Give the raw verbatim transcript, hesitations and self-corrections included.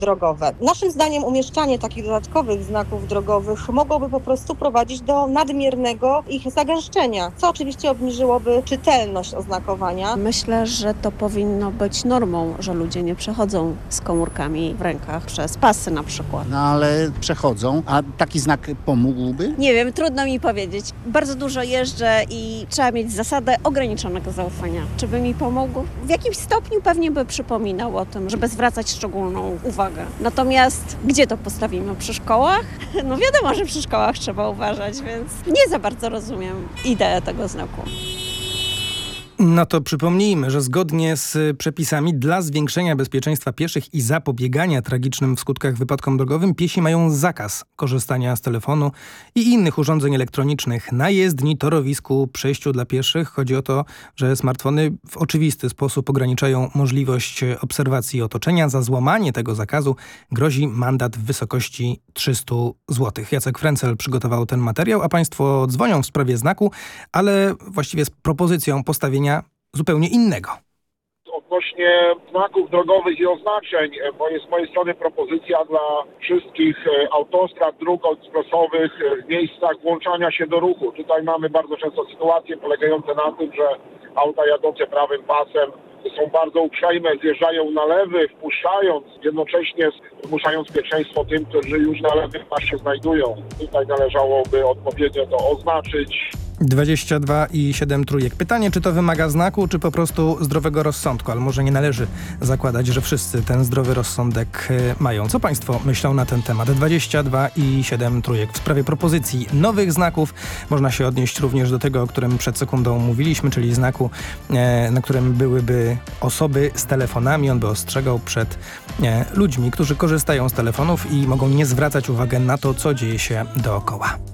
drogowe. Naszym zdaniem umieszczanie takich dodatkowych znaków drogowych mogłoby po prostu prowadzić do nadmiernego ich zagęszczenia, co oczywiście obniżyłoby czytelność oznakowania. Myślę, że to powinno być normą, że ludzie nie przechodzą z komórkami w rękach przez pasy na przykład. No ale przechodzą, a taki znak pomógłby? Nie wiem, trudno mi powiedzieć. Bardzo dużo jeżdżę i trzeba mieć zasadę ograniczonego zaufania. Czy by mi pomógł? W jakimś stopniu pewnie by przypominał o tym, żeby zwracać szczególną uwagę. Natomiast gdzie to postawimy? Przy szkołach? No wiadomo, że przy szkołach trzeba uważać, więc nie za bardzo rozumiem ideę tego znaku. No to przypomnijmy, że zgodnie z przepisami dla zwiększenia bezpieczeństwa pieszych i zapobiegania tragicznym w skutkach wypadkom drogowym piesi mają zakaz korzystania z telefonu i innych urządzeń elektronicznych na jezdni, torowisku, przejściu dla pieszych. Chodzi o to, że smartfony w oczywisty sposób ograniczają możliwość obserwacji otoczenia. Za złamanie tego zakazu grozi mandat w wysokości trzysta złotych. Jacek Frencel przygotował ten materiał, a państwo dzwonią w sprawie znaku, ale właściwie z propozycją postawienia zupełnie innego. Odnośnie znaków drogowych i oznaczeń, bo jest z mojej strony propozycja dla wszystkich autostrad, dróg ekspresowych w miejscach włączania się do ruchu. Tutaj mamy bardzo często sytuacje polegające na tym, że auta jadące prawym pasem są bardzo uprzejme, zjeżdżają na lewy, wpuszczając, jednocześnie zmuszając pierwszeństwo tym, którzy już na lewym pasie znajdują. Tutaj należałoby odpowiednio to oznaczyć. dwadzieścia dwa i siedem trójek. Pytanie, czy to wymaga znaku, czy po prostu zdrowego rozsądku, ale może nie należy zakładać, że wszyscy ten zdrowy rozsądek mają. Co państwo myślą na ten temat? dwadzieścia dwa i siedem trójek. W sprawie propozycji nowych znaków można się odnieść również do tego, o którym przed sekundą mówiliśmy, czyli znaku, na którym byłyby osoby z telefonami. On by ostrzegał przed ludźmi, którzy korzystają z telefonów i mogą nie zwracać uwagi na to, co dzieje się dookoła.